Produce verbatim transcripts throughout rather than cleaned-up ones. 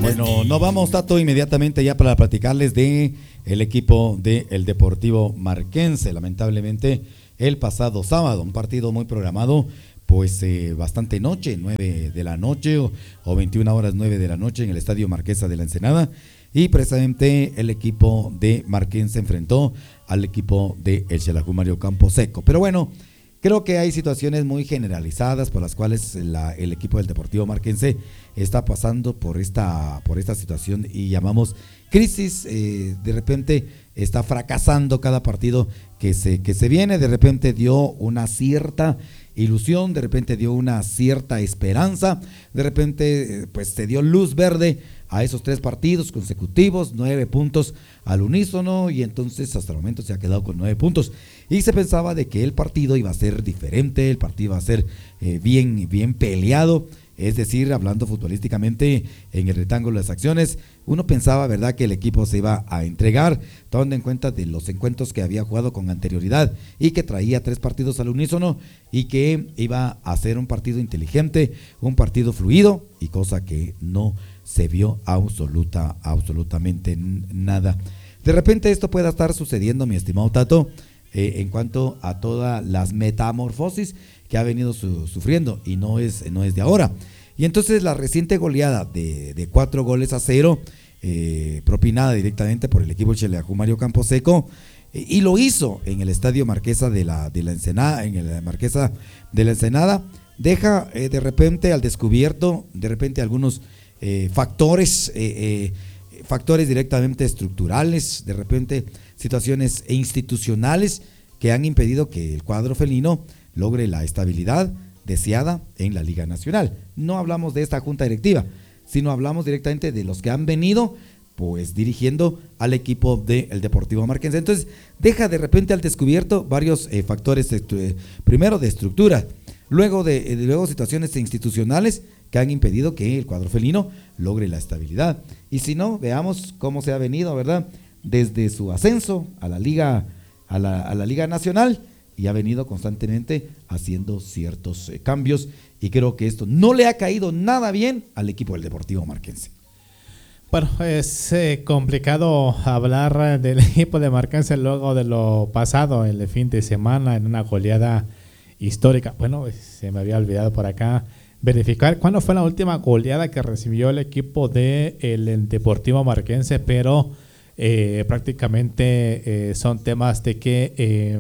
Bueno, nos vamos, Tato, inmediatamente ya para platicarles de el equipo del Deportivo Marquense. Lamentablemente, el pasado sábado, un partido muy programado, pues eh, bastante noche, nueve de la noche o, o veintiuna horas nueve de la noche en el Estadio Marquesa de la Ensenada. Y precisamente el equipo de Marquense enfrentó al equipo de el Xelajú Mario Camposeco. Pero bueno, creo que hay situaciones muy generalizadas por las cuales la, el equipo del Deportivo Marquense está pasando por esta, por esta situación y llamamos crisis. Eh, de repente está fracasando cada partido que se, que se viene. De repente dio una cierta ilusión, de repente dio una cierta esperanza, de repente pues se dio luz verde a esos tres partidos consecutivos, nueve puntos al unísono, y entonces hasta el momento se ha quedado con nueve puntos, y se pensaba de que el partido iba a ser diferente, el partido iba a ser eh, bien, bien peleado, es decir, hablando futbolísticamente en el rectángulo de las acciones, uno pensaba, verdad, que el equipo se iba a entregar, tomando en cuenta de los encuentros que había jugado con anterioridad y que traía tres partidos al unísono y que iba a ser un partido inteligente, un partido fluido, y cosa que no se vio absoluta, absolutamente nada. De repente esto pueda estar sucediendo, mi estimado Tato, eh, en cuanto a todas las metamorfosis que ha venido su, sufriendo, y no es, no es de ahora. Y entonces la reciente goleada de, de cuatro goles a cero, eh, propinada directamente por el equipo Xelajú Mario Camposeco, eh, y lo hizo en el Estadio Marquesa de la, de la Ensenada, en el Marquesa de la Ensenada, deja eh, de repente al descubierto, de repente algunos eh, factores, eh, eh, factores directamente estructurales, de repente situaciones institucionales que han impedido que el cuadro felino logre la estabilidad deseada en la Liga Nacional. No hablamos de esta junta directiva, sino hablamos directamente de los que han venido pues dirigiendo al equipo del Deportivo Marquense. Entonces deja de repente al descubierto varios eh, factores, eh, primero de estructura, luego de eh, luego situaciones institucionales que han impedido que el cuadro felino logre la estabilidad. Y si no, veamos cómo se ha venido, ¿verdad? Desde su ascenso a la Liga, a la, a la Liga Nacional, y ha venido constantemente haciendo ciertos eh, cambios, y creo que esto no le ha caído nada bien al equipo del Deportivo Marquense. Bueno, es eh, complicado hablar del equipo de Marquense luego de lo pasado el fin de semana en una goleada histórica. Bueno, se me había olvidado por acá verificar cuándo fue la última goleada que recibió el equipo del de Deportivo Marquense, pero eh, prácticamente eh, son temas de que eh,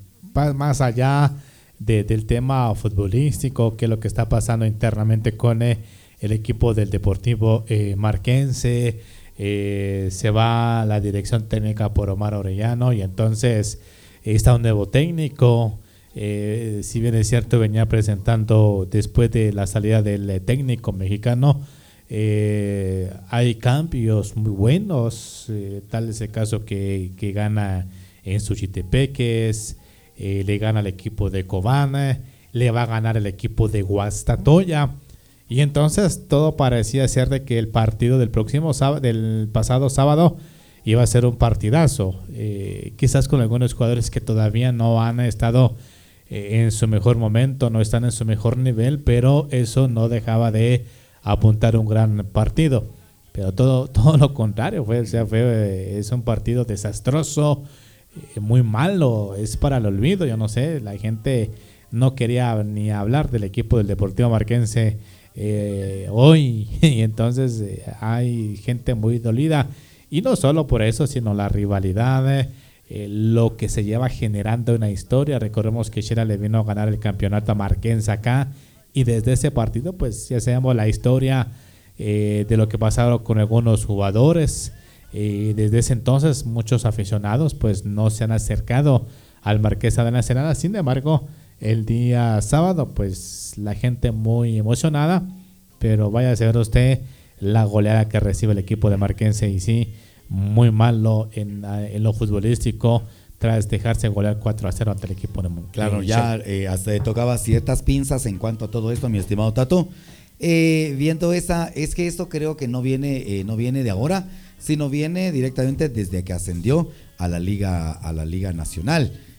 más allá de, del tema futbolístico, que es lo que está pasando internamente con eh, el equipo del Deportivo eh, Marquense. Eh, se va la dirección técnica por Omar Orellano, y entonces eh, está un nuevo técnico. Eh, si bien es cierto, venía presentando después de la salida del eh, técnico mexicano, eh, hay cambios muy buenos, eh, tal es el caso que, que gana en Suchitepeques. Eh, le gana al equipo de Cobán, le va a ganar el equipo de Guastatoya, y entonces todo parecía ser de que el partido del próximo sábado, del pasado sábado, iba a ser un partidazo, eh, quizás con algunos jugadores que todavía no han estado eh, en su mejor momento, no están en su mejor nivel, pero eso no dejaba de apuntar un gran partido. Pero todo, todo lo contrario, fue, o sea, fue, eh, es un partido desastroso, muy malo, es para el olvido. Yo no sé, la gente no quería ni hablar del equipo del Deportivo Marquense eh, hoy, y entonces eh, hay gente muy dolida, y no solo por eso, sino la rivalidad, eh, lo que se lleva generando una historia. Recordemos que Xela le vino a ganar el campeonato a Marquense acá, y desde ese partido pues ya sabemos la historia eh, de lo que pasaron con algunos jugadores. Y desde ese entonces muchos aficionados pues no se han acercado al Marquesa de la Ensenada. Sin embargo, el día sábado pues la gente muy emocionada, pero vaya a saber usted la goleada que recibe el equipo de Marquense, y sí, muy malo en, en lo futbolístico, tras dejarse golear cuatro a cero ante el equipo de Monclova. Claro, ya eh, hasta tocaba ciertas pinzas en cuanto a todo esto, mi estimado Tato. Eh, viendo esa, es que esto creo que no viene, eh, no viene de ahora, sino viene directamente desde que ascendió a la Liga, a la Liga Nacional.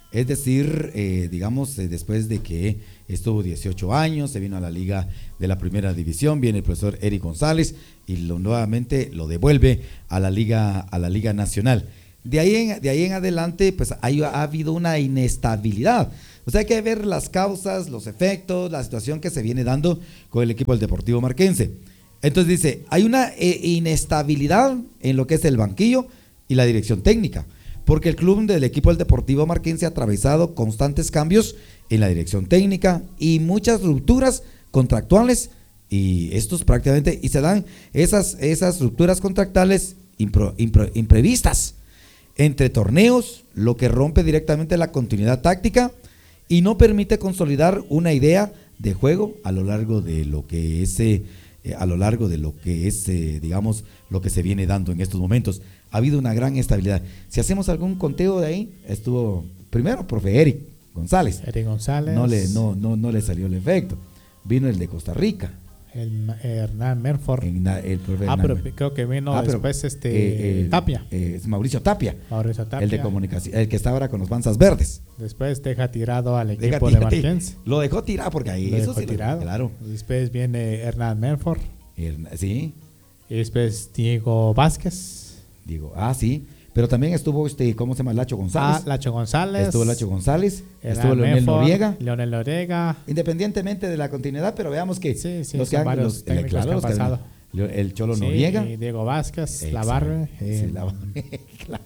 Es decir, eh, digamos, eh, después de que estuvo dieciocho años, se vino a la liga de la primera división, viene el profesor Eric González y lo, nuevamente lo devuelve a la liga, a la liga nacional. De ahí en, de ahí en adelante, pues hay, ha habido una inestabilidad. O sea, hay que ver las causas, los efectos, la situación que se viene dando con el equipo del Deportivo Marquense. Entonces dice, hay una eh, inestabilidad en lo que es el banquillo y la dirección técnica, porque el club del equipo del Deportivo Marquense ha atravesado constantes cambios en la dirección técnica y muchas rupturas contractuales, y estos prácticamente, y se dan esas, esas rupturas contractuales impro, impro, imprevistas entre torneos, lo que rompe directamente la continuidad táctica y no permite consolidar una idea de juego a lo largo de lo que es eh, a lo largo de lo que es eh, digamos lo que se viene dando en estos momentos. Ha habido una gran estabilidad. Si hacemos algún conteo de ahí, estuvo primero profe Eric González. Eric González. No le no no no le salió el efecto. Vino el de Costa Rica. El Hernán Menford. El, el profe ah, Hernán pero Menford. creo que vino ah, después pero, este eh, eh, Tapia. Eh, es Mauricio Tapia. Mauricio Tapia. El de comunicación, el que está ahora con los Panzas Verdes. Después deja tirado al equipo deja, de Marquense. Lo dejó tirado porque ahí lo eso dejó sí tirado. Claro. Después viene Hernán Menford. Hern, sí. Y después Diego Vázquez. Diego, ah, sí. Pero también estuvo este, ¿cómo se llama? Lacho González. Ah, Lacho González. Estuvo Lacho González. Hernán estuvo Leonel Menford, Noriega. Leonel Noriega. Independientemente de la continuidad, pero veamos que sí, sí, los que han, varios los, técnicos claro, que han los que han, pasado. El Cholo Sí, Noriega. y Diego Vázquez, Exacto. La Barbe. Sí, Eh, la Barbe, claro.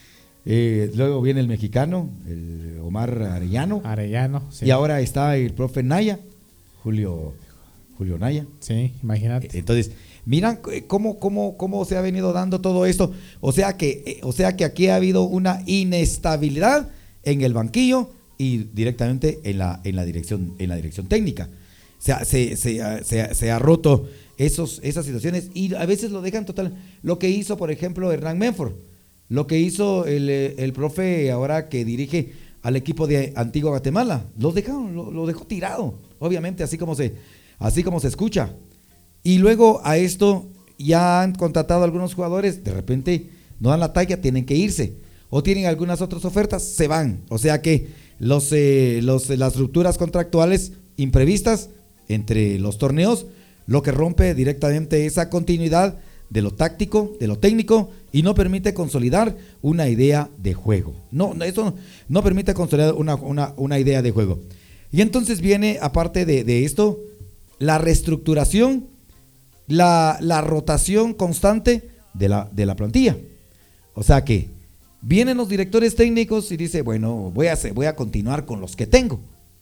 Eh, luego viene el mexicano, el Omar Arellano. Arellano. Sí. Y ahora está el profe Naya, Julio, Julio Naya. Sí, imagínate. Entonces, miran cómo, cómo, cómo se ha venido dando todo esto. O sea que, o sea que aquí ha habido una inestabilidad en el banquillo y directamente en la, en la dirección, en la dirección técnica. O sea, se, se, se, se ha roto esos, esas situaciones y a veces lo dejan total. Lo que hizo, por ejemplo, Hernán Menford, lo que hizo el, el profe ahora que dirige al equipo de Antigua Guatemala, lo dejaron, lo, lo dejó tirado, obviamente, así como se, así como se escucha. Y luego a esto ya han contratado a algunos jugadores, de repente no dan la talla, tienen que irse, o tienen algunas otras ofertas, se van. O sea que los, eh, los, las rupturas contractuales imprevistas entre los torneos, lo que rompe directamente esa continuidad de lo táctico, de lo técnico, y no permite consolidar una idea de juego. No, eso no, no permite consolidar una, una, una idea de juego. Y entonces viene, aparte de, de esto, la reestructuración, la, la rotación constante de la, de la plantilla. O sea que vienen los directores técnicos y dice, bueno, voy a, hacer, voy a continuar con los que tengo.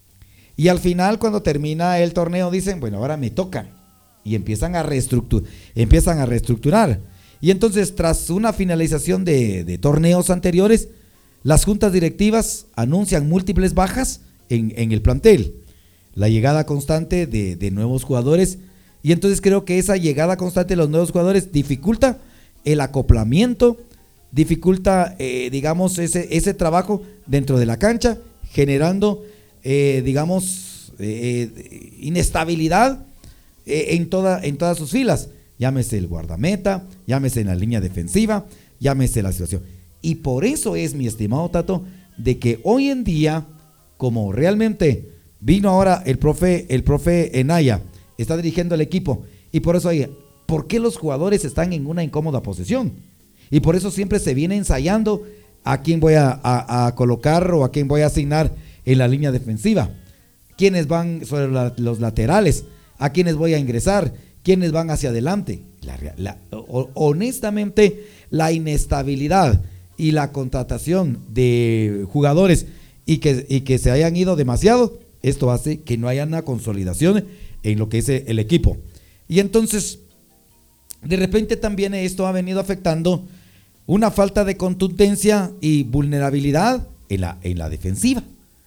Y al final, cuando termina el torneo, dicen, bueno, ahora me toca. Y empiezan a reestructurar, empiezan a reestructurar. Y entonces, tras una finalización de, de torneos anteriores, las juntas directivas anuncian múltiples bajas en, en el plantel. La llegada constante de, de nuevos jugadores. Y entonces creo que esa llegada constante de los nuevos jugadores dificulta el acoplamiento, dificulta, eh, digamos, ese, ese trabajo dentro de la cancha, generando, eh, digamos, eh, inestabilidad eh, en, toda, en todas sus filas. Llámese el guardameta, llámese en la línea defensiva, llámese la situación. Y por eso es, mi estimado Tato, de que hoy en día, como realmente vino ahora el profe, el profe Enaya, está dirigiendo el equipo, y por eso, oye, ¿por qué los jugadores están en una incómoda posición? Y por eso siempre se viene ensayando a quién voy a, a, a colocar o a quién voy a asignar en la línea defensiva, quiénes van sobre la, los laterales, a quiénes voy a ingresar, quiénes van hacia adelante. La, la, honestamente, la inestabilidad y la contratación de jugadores y que, y que se hayan ido demasiado, esto hace que no haya una consolidación en lo que es el equipo. Y entonces, de repente también esto ha venido afectando una falta de contundencia y vulnerabilidad en la, en la defensiva.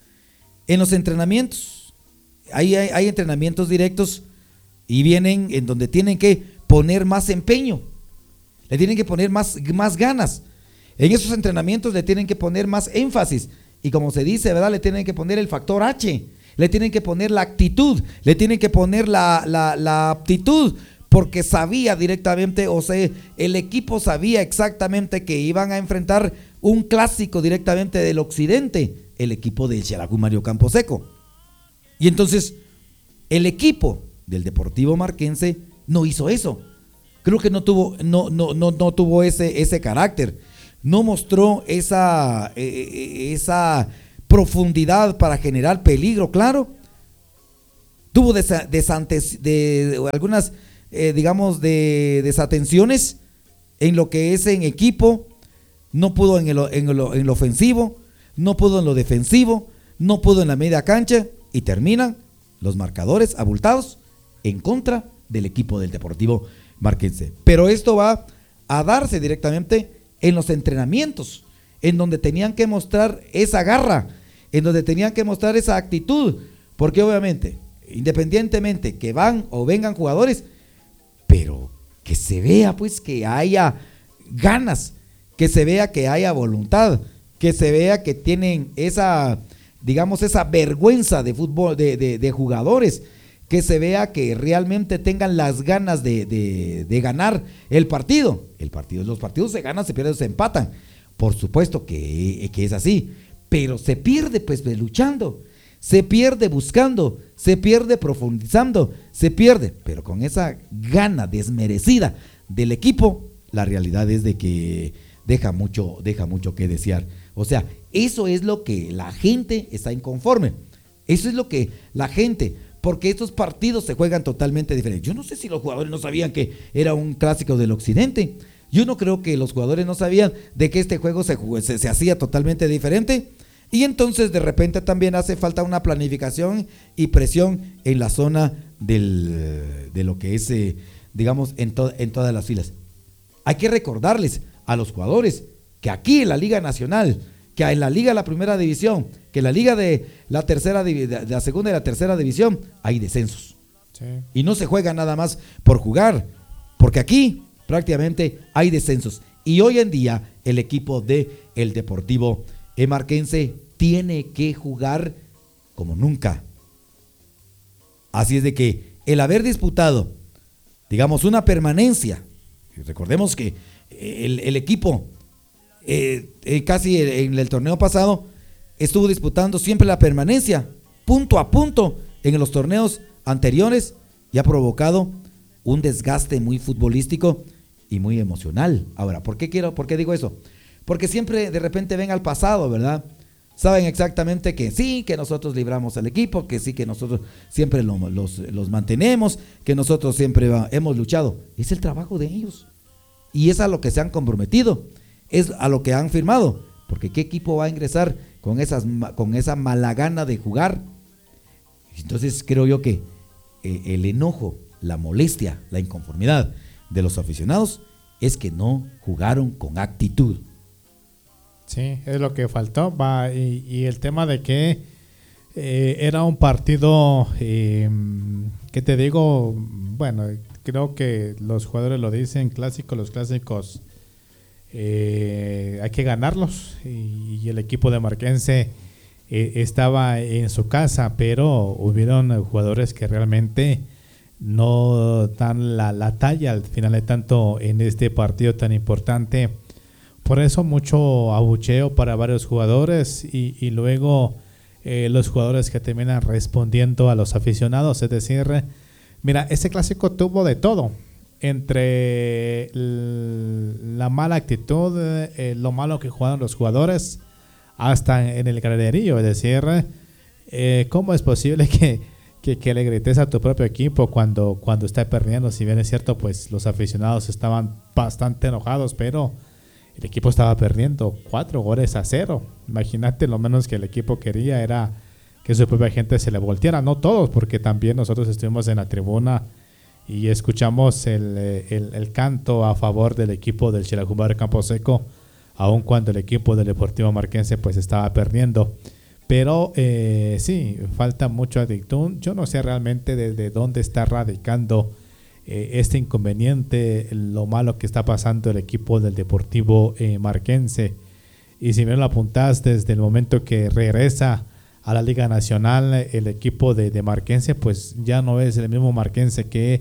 En los entrenamientos, hay, hay, hay entrenamientos directos y vienen en donde tienen que poner más empeño, le tienen que poner más, más ganas. En esos entrenamientos le tienen que poner más énfasis y, como se dice, ¿verdad?, le tienen que poner el factor H, le tienen que poner la actitud, le tienen que poner la, la, la aptitud, porque sabía directamente, o sea, el equipo sabía exactamente que iban a enfrentar un clásico directamente del occidente el equipo del Xelajú Mario Camposeco. Y entonces el equipo del Deportivo Marquense no hizo eso. Creo que no tuvo, no, no, no, no tuvo ese, ese carácter. No mostró esa, eh, esa profundidad para generar peligro, claro. Tuvo desa, desantes, de, de algunas, eh, digamos, de desatenciones en lo que es en equipo. No pudo en, el, en, lo, en lo ofensivo, no pudo en lo defensivo, no pudo en la media cancha y terminan los marcadores abultados en contra del equipo del Deportivo Marquense. Pero esto va a darse directamente en los entrenamientos, en donde tenían que mostrar esa garra, en donde tenían que mostrar esa actitud, porque obviamente, independientemente que van o vengan jugadores, pero que se vea pues que haya ganas, que se vea que haya voluntad, que se vea que tienen esa, digamos, esa vergüenza de fútbol, de, de, de jugadores, que se vea que realmente tengan las ganas de, de, de ganar el partido. El partido, los partidos se ganan, se pierden, se empatan. Por supuesto que, que es así, pero se pierde pues luchando, se pierde buscando, se pierde profundizando, se pierde, pero con esa gana desmerecida del equipo, la realidad es de que deja mucho, deja mucho que desear. O sea, eso es lo que la gente está inconforme. Eso es lo que la gente, porque estos partidos se juegan totalmente diferentes. Yo no sé si los jugadores no sabían que era un clásico del occidente. Yo no creo que los jugadores no sabían de que este juego se, se, se hacía totalmente diferente. Y entonces de repente también hace falta una planificación y presión en la zona del, de lo que es, eh, digamos, en, to, en todas las filas. Hay que recordarles a los jugadores que aquí en la Liga Nacional, que en la Liga de la Primera División, que en la Liga de la tercera de la Segunda y la Tercera División hay descensos. Sí. Y no se juega nada más por jugar, porque aquí prácticamente hay descensos. Y hoy en día el equipo de el Deportivo Marquense tiene que jugar como nunca. Así es de que el haber disputado, digamos, una permanencia, recordemos que el, el equipo eh, eh, casi en el torneo pasado estuvo disputando siempre la permanencia punto a punto en los torneos anteriores y ha provocado un desgaste muy futbolístico y muy emocional. Ahora, ¿por qué quiero, por qué digo eso? Porque siempre de repente ven al pasado, ¿verdad? Saben exactamente que sí, que nosotros libramos al equipo, que sí, que nosotros siempre lo, los, los mantenemos, que nosotros siempre va, hemos luchado. Es el trabajo de ellos y es a lo que se han comprometido, es a lo que han firmado, porque ¿qué equipo va a ingresar con, esas, con esa mala gana de jugar? Entonces creo yo que eh, el enojo, la molestia, la inconformidad de los aficionados es que no jugaron con actitud. Sí, es lo que faltó. Va, y, y el tema de que eh, era un partido, eh, ¿qué te digo? Bueno, creo que los jugadores lo dicen, clásico, los clásicos eh, hay que ganarlos. Y, y el equipo de Marquense eh, estaba en su casa, pero hubieron jugadores que realmente no dan la, la talla al final de tanto en este partido tan importante. Por eso mucho abucheo para varios jugadores y, y luego eh, los jugadores que terminan respondiendo a los aficionados. Es decir, mira, ese clásico tuvo de todo, entre el, la mala actitud, eh, lo malo que jugaron los jugadores, hasta en el graderío. Es decir, eh, ¿cómo es posible que, que, que le grites a tu propio equipo cuando, cuando está perdiendo? Si bien es cierto, pues los aficionados estaban bastante enojados, pero el equipo estaba perdiendo cuatro goles a cero. Imagínate, lo menos que el equipo quería era que su propia gente se le volteara. No todos, porque también nosotros estuvimos en la tribuna y escuchamos el, el, el canto a favor del equipo del Xelajú Mario Camposeco, aun cuando el equipo del Deportivo Marquense pues estaba perdiendo. Pero eh, sí, falta mucho actitud. Yo no sé realmente desde dónde está radicando Eh, este inconveniente, lo malo que está pasando el equipo del Deportivo eh, Marquense. Y si me lo apuntás, desde el momento que regresa a la Liga Nacional el equipo de, de Marquense, pues ya no es el mismo Marquense que,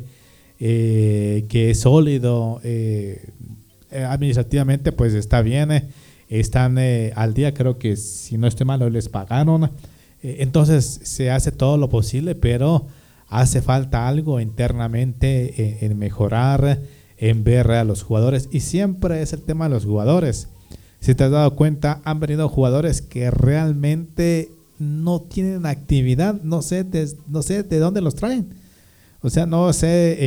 eh, que es sólido, eh, administrativamente pues está bien, eh, están eh, al día, creo que si no estoy mal, hoy les pagaron. Eh, entonces se hace todo lo posible, pero hace falta algo internamente eh, en mejorar, en ver a los jugadores, y siempre es el tema de los jugadores. Si te has dado cuenta, han venido jugadores que realmente no tienen actividad, no sé de, no sé de dónde los traen. O sea, no sé